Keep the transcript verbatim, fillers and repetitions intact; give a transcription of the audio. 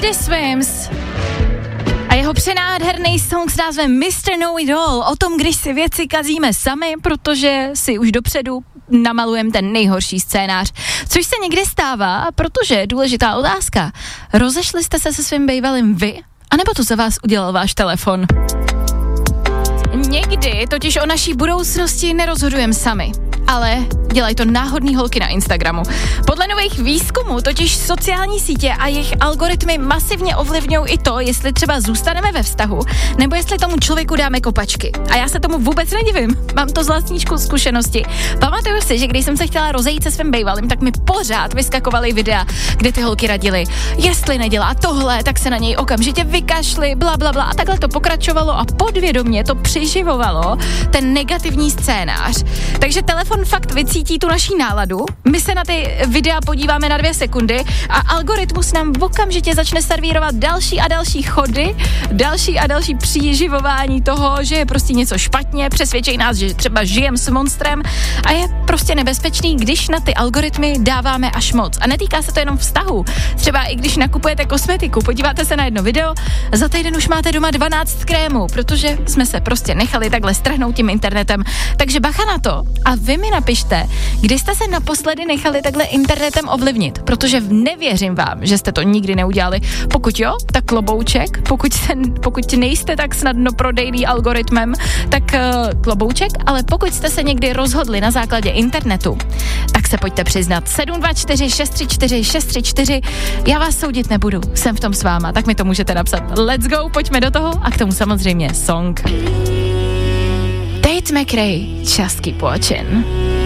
Teddy Swims a jeho přenádherný song s názvem mister Know It All, o tom, když si věci kazíme sami, protože si už dopředu namalujeme ten nejhorší scénář, což se někdy stává, protože důležitá otázka, rozešli jste se se svým bývalým vy, anebo to za vás udělal váš telefon? Někdy totiž o naší budoucnosti nerozhodujeme sami, ale dělají to náhodný holky na Instagramu. Podle nových výzkumů totiž sociální sítě a jejich algoritmy masivně ovlivňují i to, jestli třeba zůstaneme ve vztahu, nebo jestli tomu člověku dáme kopačky. A já se tomu vůbec nedivím, mám to z vlastníčku zkušenosti. Pamatuju si, že když jsem se chtěla rozejít se svým bývalým, tak mi pořád vyskakovaly videa, kde ty holky radily, jestli nedělá tohle, tak se na něj okamžitě vykašli, bla bla bla, a takhle to pokračovalo a podvědomě to přiživovalo ten negativní scénář. Takže telefon fakt vycítí tu naší náladu, my se na ty videa podíváme na dvě sekundy a algoritmus nám okamžitě začne servírovat další a další chody, další a další přiživování toho, že je prostě něco špatně, přesvědčí nás, že třeba žijem s monstrem a je prostě nebezpečný, když na ty algoritmy dáváme až moc. A netýká se to jenom vztahu. Třeba i když nakupujete kosmetiku, podíváte se na jedno video, za týden už máte doma dvanáct krémů, protože jsme se prostě nechali takhle strhnout tím internetem. Takže bacha na to. A vy mi napište, kdy jste se naposledy nechali takhle internetem ovlivnit, protože nevěřím vám, že jste to nikdy neudělali. Pokud jo, tak klobouček, pokud, se, pokud nejste tak snadno prodejný algoritmem, tak uh, klobouček, ale pokud jste se někdy rozhodli na základě internetu, tak se pojďte přiznat. sedm dva čtyři šest tři čtyři šest tři čtyři, já vás soudit nebudu, jsem v tom s váma, tak mi to můžete napsat. Let's go, pojďme do toho a k tomu samozřejmě song. Tate McRae, Just Keep Watching.